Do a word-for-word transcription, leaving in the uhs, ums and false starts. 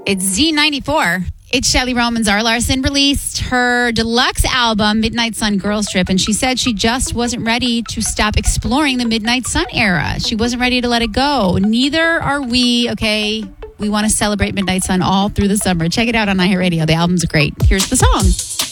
It's Z ninety-four. It's Shelly Roman. Zara Larsson released her deluxe album, Midnight Sun Girls Trip, and she said she just wasn't ready to stop exploring the Midnight Sun era. She wasn't ready to let it go. Neither are we, okay? We want to celebrate Midnight Sun all through the summer. Check it out on iHeartRadio. The album's great. Here's the song.